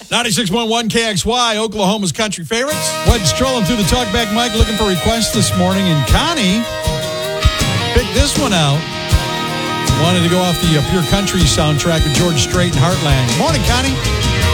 96.1 KXY, Oklahoma's country favorites. Went strolling through the talkback mic looking for requests this morning, and Connie picked this one out. Wanted to go off the Pure Country soundtrack of George Strait and Heartland. Morning, Connie.